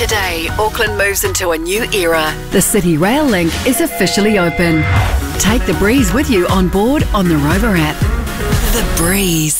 Today, Auckland moves into a new era. The City Rail Link is officially open. Take the breeze with you on board on the Rover app. The Breeze.